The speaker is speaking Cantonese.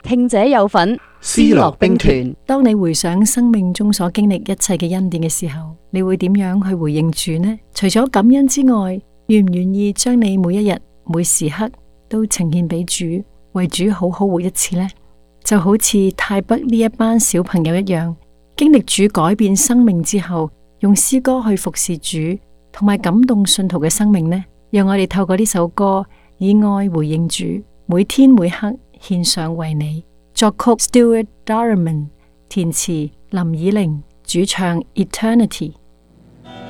聽者有份，思樂兵團。 當你回想生命中所經歷一切嘅恩典嘅時候，你會點樣去回應主呢？除咗感恩之外，願唔願意將你每一日每時刻都呈獻俾主，為主好好活一次呢？就好似泰北呢一班小朋友一樣，經歷主改變生命之後，用詩歌去服侍主，同埋感動信徒嘅生命呢？讓我哋透過呢首歌，以愛回應主，每天每刻獻上為你。作曲 Stuart Darman， 填詞林以玲，主唱 Eternity。